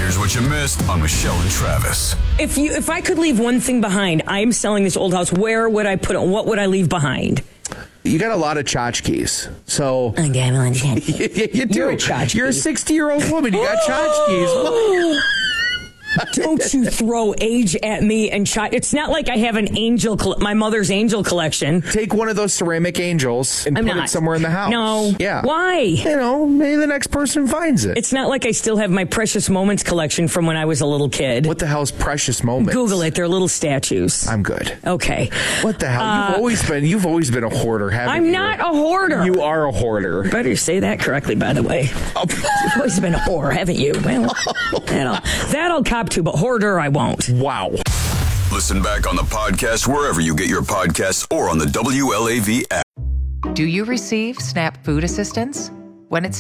Here's what you missed on Michelle and Travis. If I could leave one thing behind, I'm selling this old house. Where would I put it? What would I leave behind? You got a lot of tchotchkes, so I got a lot of tchotchkes. you do. You're a tchotchke. You're a 60-year-old woman. You got tchotchkes. Don't you throw age at me and it's not like I have an angel, my mother's angel collection. Take one of those ceramic angels and put it somewhere in the house. No. Yeah. Why? You know, maybe the next person finds it. It's not like I still have my Precious Moments collection from when I was a little kid. What the hell's Precious Moments? Google it. They're little statues. I'm good. Okay. What the hell? You've always been a hoarder, haven't you? I'm not a hoarder. You are a hoarder. Better say that correctly, by the way. You've always been a whore, haven't you? Well, that'll cop to, but hoarder, I won't. Wow. Listen back on the podcast wherever you get your podcasts or on the WLAV app. Do you receive SNAP food assistance? When it's